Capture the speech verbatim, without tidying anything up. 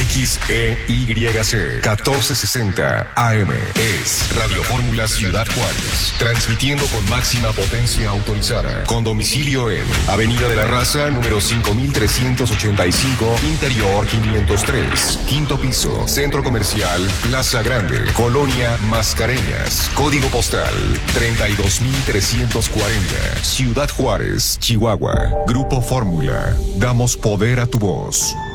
X E Y C catorce sesenta A M. Es Radio Fórmula Ciudad Juárez. Transmitiendo con máxima potencia autorizada. Con domicilio en Avenida de la Raza, número cinco mil trescientos ochenta y cinco, Interior quinientos tres. Quinto piso, Centro Comercial Plaza Grande, Colonia Mascareñas. Código postal treinta y dos mil trescientos cuarenta. Ciudad Juárez, Chihuahua. Grupo Fórmula. Damos poder a tu voz.